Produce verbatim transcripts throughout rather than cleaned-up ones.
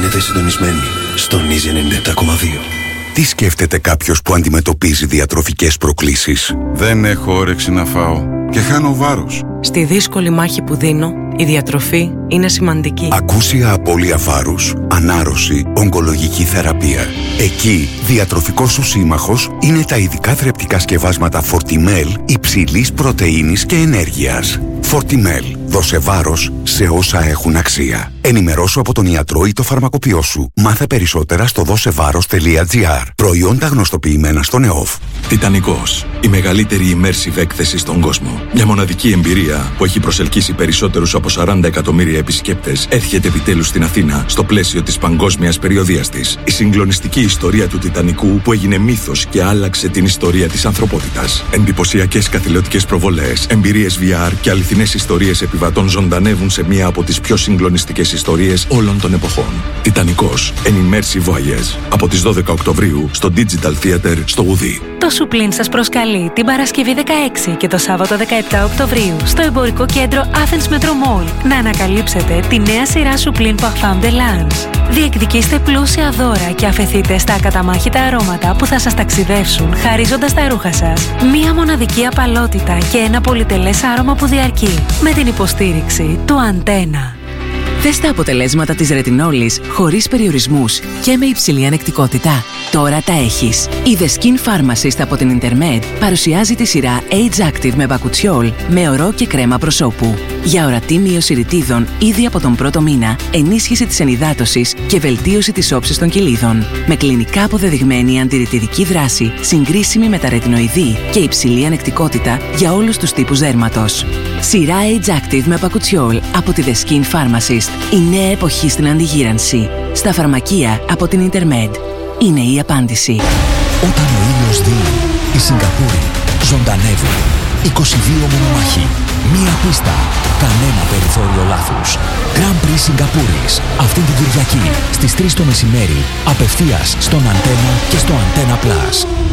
μείνετε συντονισμένοι στον Easy ενενήντα επτά κόμμα δύο. Τι σκέφτεται κάποιος που αντιμετωπίζει διατροφικές προκλήσεις? Δεν έχω όρεξη να φάω και χάνω βάρος. Στη δύσκολη μάχη που δίνω, η διατροφή είναι σημαντική. Ακούσια απώλεια βάρους, ανάρρωση, ογκολογική θεραπεία. Εκεί, διατροφικός σου σύμμαχος είναι τα ειδικά θρεπτικά σκευάσματα Fortimel υψηλής πρωτεΐνης και ενέργειας. Fortimel. Δώσε βάρος σε όσα έχουν αξία. Ενημερώσου από τον ιατρό ή το φαρμακοποιό σου. Μάθε περισσότερα στο δώσεβάρος τελεία τζι άρ. Προϊόντα γνωστοποιημένα στον ΕΟΦ. Τιτανικός. Η μεγαλύτερη immersive έκθεση στον κόσμο. Μια μοναδική εμπειρία που έχει προσελκύσει περισσότερους από σαράντα εκατομμύρια επισκέπτες έρχεται επιτέλους στην Αθήνα στο πλαίσιο της παγκόσμιας περιοδείας της. Η συγκλονιστική ιστορία του Τιτανικού που έγινε μύθος και άλλαξε την ιστορία της ανθρωπότητας. Εντυπωσιακές καθηλωτικές προβολές, εμπειρίες βι αρ και αληθινές ιστορίες επιβατών ζωντανεύουν σε μία από τις πιο συγκλονιστικές ιστορίες όλων των εποχών. Τιτανικός. An immersive voyage. Από τις δώδεκα Οκτωβρίου στο Digital Theater στο Ουδί. Το Suplin σας προσκαλεί την Παρασκευή δεκαέξι και το Σάββατο δεκαεπτά Οκτωβρίου στο εμπορικό κέντρο Athens Metro Mall να ανακαλύψετε τη νέα σειρά Suplin Parfum de Lange. Διεκδικήστε πλούσια δώρα και αφεθείτε στα ακαταμάχητα αρώματα που θα σας ταξιδεύσουν χαρίζοντας τα ρούχα σας μία μοναδική απαλότητα και ένα πολυτελές άρωμα που διαρκεί με την υποστήριξη του Αντένα. Δες τα αποτελέσματα της ρετινόλης χωρίς περιορισμούς και με υψηλή ανεκτικότητα. Τώρα τα έχεις. Η The Skin Pharmacist από την Intermed παρουσιάζει τη σειρά Age Active με μπακουτσιόλ με ορό και κρέμα προσώπου. Για ορατή μείωση ρητίδων ήδη από τον πρώτο μήνα, ενίσχυση της ενυδάτωσης και βελτίωση της όψης των κιλίδων. Με κλινικά αποδεδειγμένη αντιρρητιδική δράση, συγκρίσιμη με τα ρετινοειδή και υψηλή ανεκτικότητα για όλους τους τύπους δέρματος. Σειρά Age Active με μπακουτσιόλ από τη The Skin Pharmacist. Η νέα εποχή στην αντιγύρανση. Στα φαρμακεία από την Intermed. Είναι η απάντηση. Όταν ο ήλιος δίνει, η Σιγκαπούρη ζωντανεύει. είκοσι δύο μονομάχοι. Μία πίστα. Κανένα περιθώριο λάθους. Grand Prix Σιγκαπούρης. Αυτή την Κυριακή στις τρεις το μεσημέρι. Απευθείας στον Αντένα και στο Antenna Plus.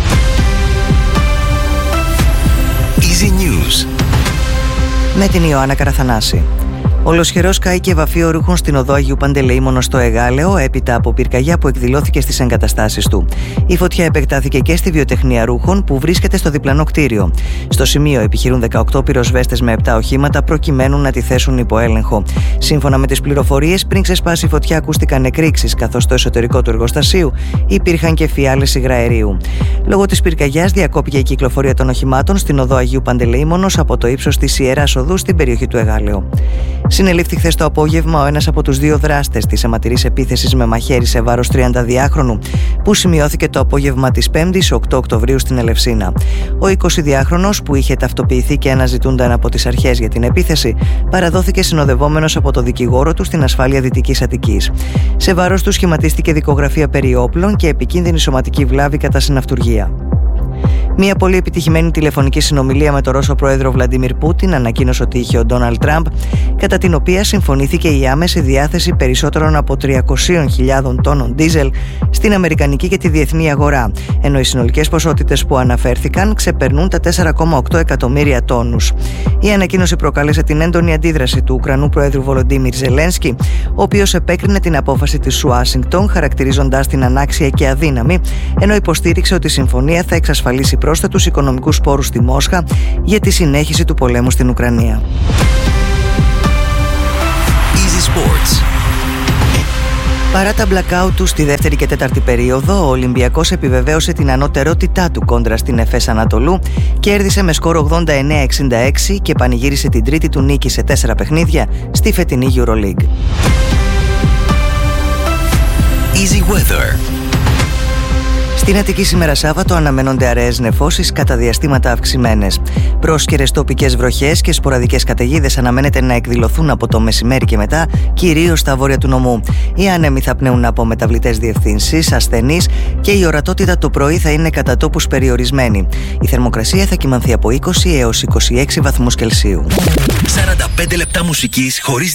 Easy News. Με την Ιωάννα Καραθανάση. Ολοσχερός κάηκε βαφείο ρούχων στην οδό Αγίου Παντελεήμονος στο Εγάλεο, έπειτα από πυρκαγιά που εκδηλώθηκε στις εγκαταστάσεις του. Η φωτιά επεκτάθηκε και στη βιοτεχνία ρούχων που βρίσκεται στο διπλανό κτίριο. Στο σημείο επιχειρούν δεκαοκτώ πυροσβέστες με επτά οχήματα προκειμένου να τη θέσουν υπό έλεγχο. Σύμφωνα με τις πληροφορίες, πριν ξεσπάσει η φωτιά, ακούστηκαν εκρήξεις, καθώς στο εσωτερικό του εργοστασίου υπήρχαν και φιάλες υγραερίου. Λόγω της πυρκαγιάς διακόπηκε η κυκλοφορία των οχημάτων στην οδό Αγίου Παντελεήμονος από το ύψος της Ιεράς Οδού στην περιοχή του Εγάλεο. Συνελήφθη χθες το απόγευμα ο ένας από τους δύο δράστες της αιματηρής επίθεσης με μαχαίρι σε βάρος τριανταδυάχρονου που σημειώθηκε το απόγευμα της Πέμπτης οκτώ Οκτωβρίου στην Ελευσίνα. Ο εικοσιδυάχρονος, που είχε ταυτοποιηθεί και αναζητούνταν από τις αρχές για την επίθεση, παραδόθηκε συνοδευόμενος από το δικηγόρο του στην ασφάλεια Δυτικής Αττικής. Σε βάρος του σχηματίστηκε δικογραφία περί όπλων και επικίνδυνη σωματική βλάβη κατά συναυτουργία. Μια πολύ επιτυχημένη τηλεφωνική συνομιλία με τον Ρώσο πρόεδρο Βλαντίμιρ Πούτιν ανακοίνωσε ότι είχε ο Ντόναλντ Τραμπ, κατά την οποία συμφωνήθηκε η άμεση διάθεση περισσότερων από τριακόσιες χιλιάδες τόνων ντίζελ στην αμερικανική και τη διεθνή αγορά, ενώ οι συνολικές ποσότητες που αναφέρθηκαν ξεπερνούν τα τέσσερα κόμμα οκτώ εκατομμύρια τόνους. Η ανακοίνωση προκάλεσε την έντονη αντίδραση του Ουκρανού πρόεδρου Βολοντίμιρ Ζελένσκι, ο οποίος επέκρινε την απόφαση της Ουάσιγκτον, χαρακτηρίζοντάς την ανάξια και αδύναμη, ενώ υποστήριξε ότι η συμφωνία θα εξασφαλίσει πρόσθετους οικονομικούς πόρους στη Μόσχα για τη συνέχιση του πολέμου στην Ουκρανία. Easy Sports. Παρά τα blackout του στη δεύτερη και τέταρτη περίοδο, ο Ολυμπιακός επιβεβαίωσε την ανωτερότητά του κόντρα στην Εφές Ανατολού, κέρδισε με σκορ ογδόντα εννέα εξήντα έξι και πανηγύρισε την τρίτη του νίκη σε τέσσερα παιχνίδια στη φετινή EuroLeague. Easy Weather. Στην Αττική σήμερα Σάββατο αναμένονται αραιές νεφώσεις κατά διαστήματα αυξημένες. Πρόσκαιρες τοπικές βροχές και σποραδικές καταιγίδες αναμένεται να εκδηλωθούν από το μεσημέρι και μετά, κυρίως στα βόρεια του νομού. Οι άνεμοι θα πνέουν από μεταβλητές διευθύνσεις, ασθενείς και η ορατότητα το πρωί θα είναι κατά τόπους περιορισμένη. Η θερμοκρασία θα κυμανθεί από είκοσι έως είκοσι έξι βαθμούς Κελσίου. σαράντα πέντε λεπτά μουσικής χωρίς